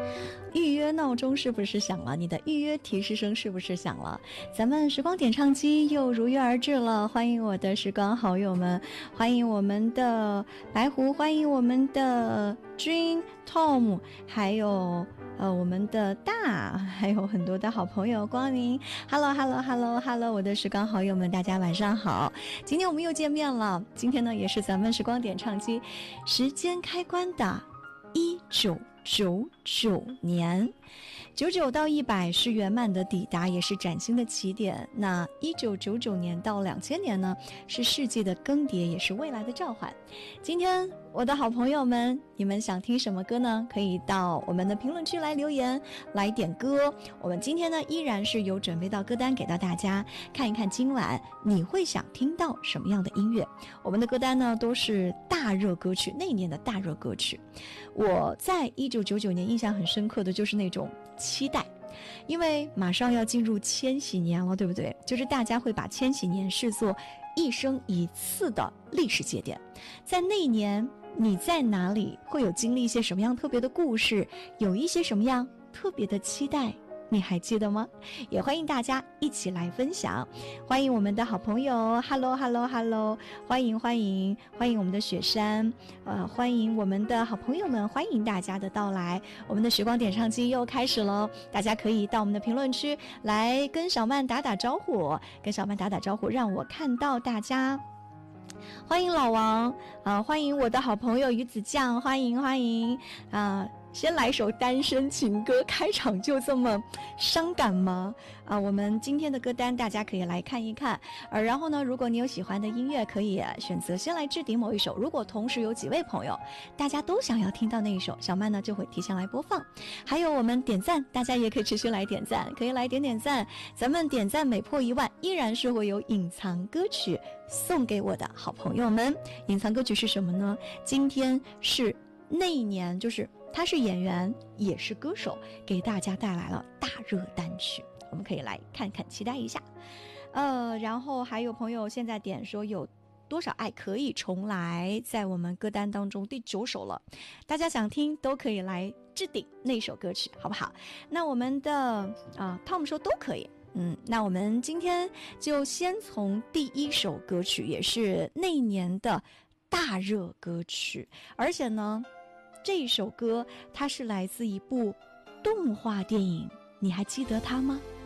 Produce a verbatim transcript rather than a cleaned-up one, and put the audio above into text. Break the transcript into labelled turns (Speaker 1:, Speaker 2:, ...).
Speaker 1: 预约闹钟是不是响了？你的预约提示声是不是响了？咱们时光点唱机又如约而至了，欢迎我的时光好友们，欢迎我们的白狐，欢迎我们的 Dream Tom， 还有呃我们的大，还有很多的好朋友光临。Hello Hello Hello Hello， 我的时光好友们，大家晚上好。今天我们又见面了，今天呢也是咱们时光点唱机时间开关的一九九九年，九九到一百是圆满的抵达，也是崭新的起点。那一九九九年到两千年呢，是世纪的更迭，也是未来的召唤。今天我的好朋友们，你们想听什么歌呢？可以到我们的评论区来留言，来点歌。我们今天呢，依然是有准备到歌单给到大家看一看，今晚你会想听到什么样的音乐？我们的歌单呢，都是大热歌曲，那一年的大热歌曲。我在一九九九年印象很深刻的就是那种期待，因为马上要进入千禧年了，对不对？就是大家会把千禧年视作一生一次的历史节点，在那一年你在哪里，会有经历一些什么样特别的故事，有一些什么样特别的期待，你还记得吗？也欢迎大家一起来分享。欢迎我们的好朋友 Hello Hello Hello， 欢迎欢迎欢迎我们的雪山，呃，欢迎我们的好朋友们，欢迎大家的到来。我们的时光点唱机又开始了，大家可以到我们的评论区来跟小曼打打招呼，跟小曼打打招呼，让我看到大家。欢迎老王啊、呃，欢迎我的好朋友鱼子酱，欢迎欢迎啊、呃！先来首单身情歌，开场就这么伤感吗？啊、呃，我们今天的歌单大家可以来看一看，呃，然后呢，如果你有喜欢的音乐，可以选择先来置顶某一首。如果同时有几位朋友，大家都想要听到那一首，小曼呢就会提前来播放。还有我们点赞，大家也可以持续来点赞，可以来点点赞。咱们点赞每破一万，依然是会有隐藏歌曲送给我的好朋友们。隐藏歌曲是什么呢？今天是那一年，就是他是演员也是歌手，给大家带来了大热单曲，我们可以来看看，期待一下。呃，然后还有朋友现在点说有多少爱可以重来，在我们歌单当中第九首了，大家想听都可以来置顶那首歌曲，好不好？那我们的啊、呃、Tom 说都可以。嗯，那我们今天就先从第一首歌曲，也是那一年的大热歌曲，而且呢，这首歌它是来自一部动画电影，你还记得它吗？